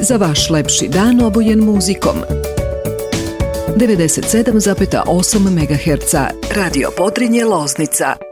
za vaš lepši dan obojen muzikom. 97,8 MHz Radio Podrinje Loznica.